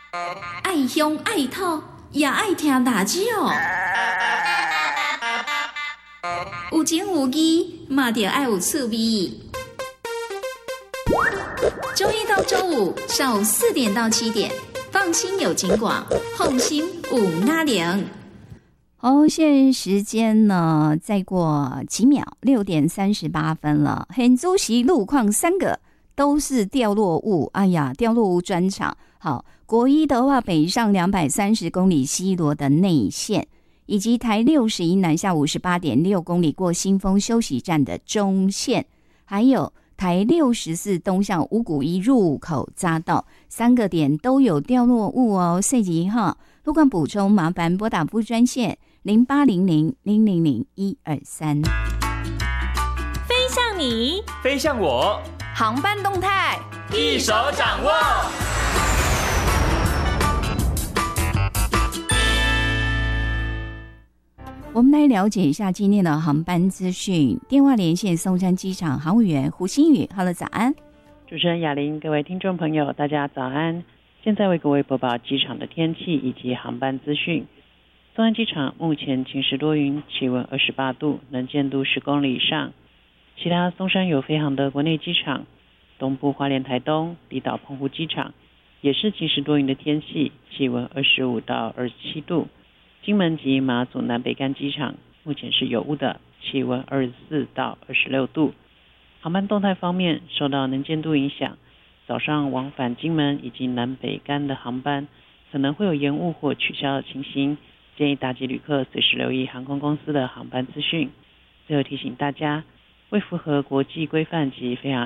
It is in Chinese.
爱乡爱土，也爱听大只哦。有情有义，嘛着爱有趣味。周一到周五上午4点到7点，放心有景广，放心有阿玲。 好，现在时间呢，再过几秒，6点38分了。很主席路况3个都是掉落物，哎呀，掉落物专场。好，国一的话，北上230公里西螺的内线，以及台61南下58.6公里过新丰休息站的中线，还有台64东向五股一入口匝道3个点都有掉落物哦。细节哈，路况补充麻烦拨打服务专线0800000123。 飞向你， 飞向我， 航班动态一手掌握。 我们来了解一下今天的航班资讯。电话连线松山机场航务员胡新宇 ，Hello， 早安。 主持人雅玲，各位听众朋友，大家早安。现在为各位播报机场的天气以及航班资讯。松山机场目前晴时多云，气温28度，能见度10公里以上。其他松山有飞航的国内机场，东部花莲台东、离岛澎湖机场也是晴时多云的天气，气温25到27度。金门及马祖南北干机场目前是有雾的，气温24到26度。航班动态方面，受到能见度影响，早上往返金门以及南北干的航班可能会有延误或取消的情形，建议搭机旅客随时留意航空公司的航班资讯。最后提醒大家，为符合国际规范及飞航